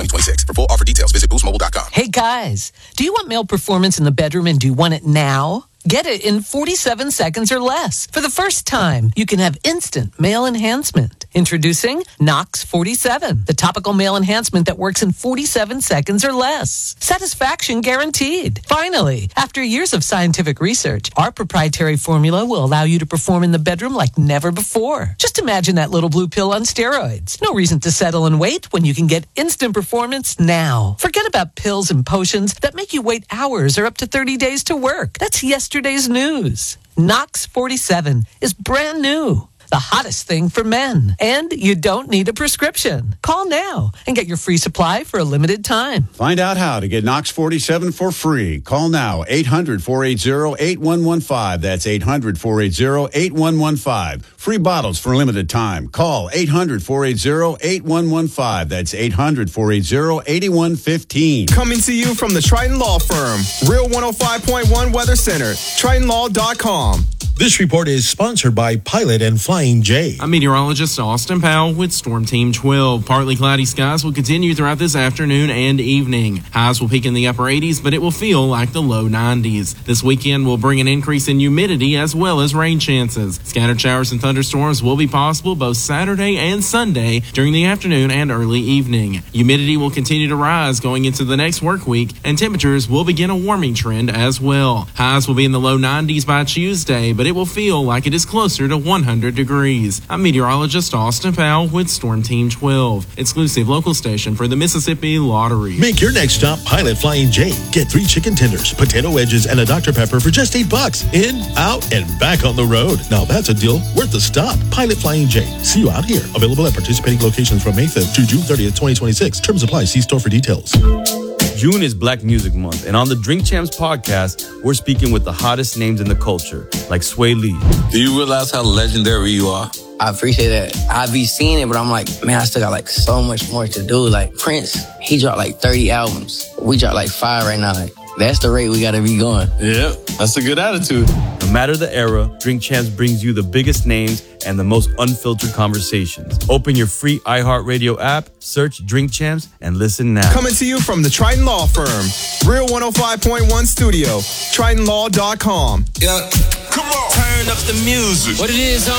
2026. For full offer details, visit boostmobile.com. Hey guys, do you want male performance in the bedroom and do you want it now? Get it in 47 seconds or less. For the first time, you can have instant male enhancement. Introducing Nox 47, the topical male enhancement that works in 47 seconds or less. Satisfaction guaranteed. Finally, after years of scientific research, our proprietary formula will allow you to perform in the bedroom like never before. Just imagine that little blue pill on steroids. No reason to settle and wait when you can get instant performance now. Forget about pills and potions that make you wait hours or up to 30 days to work. That's yesterday's news. Nox 47 is brand new. The hottest thing for men. And you don't need a prescription. Call now and get your free supply for a limited time. Find out how to get Nox 47 for free. Call now, 800-480-8115. That's 800-480-8115. Free bottles for a limited time. Call 800-480-8115. That's 800-480-8115. Coming to you from the Triton Law Firm. Real 105.1 Weather Center. TritonLaw.com. This report is sponsored by Pilot and Flying J. I'm meteorologist Austin Powell with Storm Team 12. Partly cloudy skies will continue throughout this afternoon and evening. Highs will peak in the upper 80s, but it will feel like the low 90s. This weekend will bring an increase in humidity as well as rain chances. Scattered showers and thunderstorms will be possible both Saturday and Sunday during the afternoon and early evening. Humidity will continue to rise going into the next work week, and temperatures will begin a warming trend as well. Highs will be in the low 90s by Tuesday, but it will feel like it is closer to 100 degrees. I'm meteorologist Austin Powell with Storm Team 12, exclusive local station for the Mississippi Lottery. Make your next stop Pilot Flying J. Get 3 chicken tenders, potato wedges, and a Dr. Pepper for just $8. In, out, and back on the road. Now that's a deal worth the stop. Pilot Flying J. See you out here. Available at participating locations from May 5th to June 30th, 2026. Terms apply. See store for details. June is Black Music Month, and on the Drink Champs podcast, we're speaking with the hottest names in the culture, like Sway Lee. Do you realize how legendary you are? I appreciate that. I be seeing it, but I'm like, man, I still got like so much more to do. Like Prince, he dropped like 30 albums. We dropped like 5 right now. Like, that's the rate we gotta be going. Yeah, that's a good attitude. No matter the era, Drink Champs brings you the biggest names and the most unfiltered conversations. Open your free iHeartRadio app, search Drink Champs, and listen now. Coming to you from the Triton Law Firm. Real 105.1 Studio. TritonLaw.com. Yeah, come on. Turn up the music. What it is,